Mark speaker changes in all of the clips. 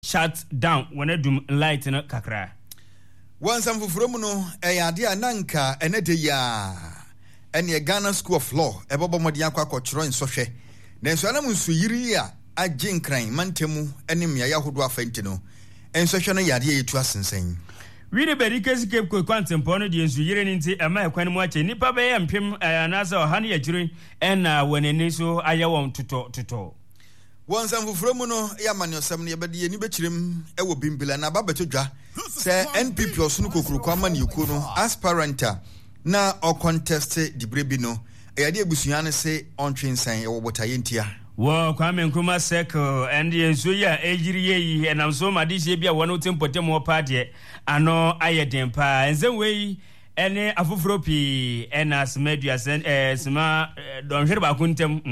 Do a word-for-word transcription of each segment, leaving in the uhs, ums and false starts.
Speaker 1: shut down when I do light in a kakra.
Speaker 2: Once I'm from no, a idea nanka, and a ya, and a Ghana School of Law, a Bobo Modianqua Cochro in Soche. Then Sanamu Suiria, a Jane Crane, Mantemu, enemy Yahudua Fentino, and Sochana Yadia to us and saying.
Speaker 1: Really, Bedicas kept quantum poned in Suyerin a American watch, Nipa Bay and Pim, and Nasa, honey, a jury, and now when in so I want to talk to talk.
Speaker 2: Once I'm from no, Yaman or some near Badi and Betrim, I will be Bilana Babatuja, say N P P or Sunuko Krukaman Yukuno, aspiranta, na or contested the Brebino, a idea Busiana say on train sign or what I intia.
Speaker 1: Wo Kwame Nkrumah circle and the Nsuya ejiri and I'm so mad this year one otem potemo party ano ayedem pa and same way ene afufropi and as media send eh sma don hwere ba kuntem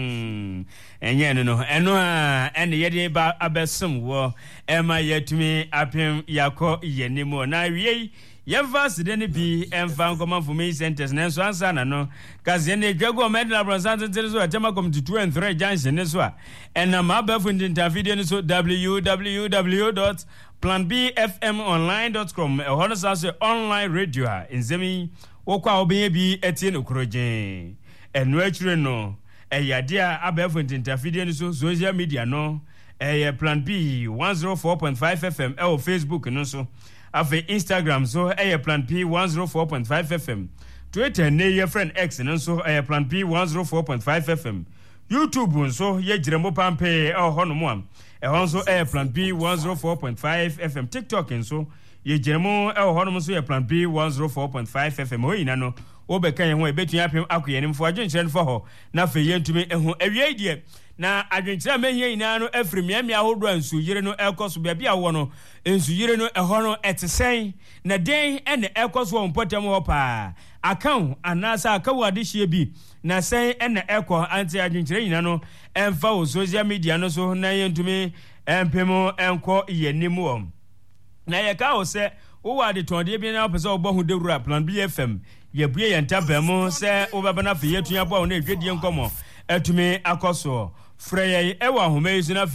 Speaker 1: mhm enye no no eno a ene yede ba abesum wo ema yetumi apem yakọ yenimo na wie Yeva sideni bi emfa nkoma for me centers na so ansa na no kaze ne dwago medal bronze so atema committee two and three junction ne so a ena ma ba fu ndinta video ne so w w w dot plan b f m online dot com e hono sa so online radio a nzemi wokwa obenye bi etie no kroje enu akire no e yade a aba fu ndinta video ne so social media no e plan b one oh four point five f m e o Facebook no so afi Instagram so eh plan P one oh four point five F M. Twitter ne your friend X no so eh plan P one oh four point five F M. YouTube so ye jiremo pampe eh hono mo am. Eh hon so eh plan P one oh four point five F M. TikTok so ye jiremo eh hono mo so ye plan P one oh four point five F M. O ina no obeka ye ho e betu apem akoyenim fo adwenkyere fo ho na fe ye ntumi ehu awie die na adwenkyere mehie ina no afrimi amia hodo ansu yire no ekoso bia bia wo no ensu yire no eho no etesen na den ene ekoso wo mpotem ho pa akan anasa akawo adehie bi na sen ene eko anti adwenkyere ina no emfa wo social media no so na ye ntumi empemo enko yenimu om na ye ka wo se wo wa de tonde bi na pese obo hu dewura plan B F M ye bue ye ntabemu se wo baba na fe ye tuya bo na edwedie nkomo etumi akoso freye ewa homa yi na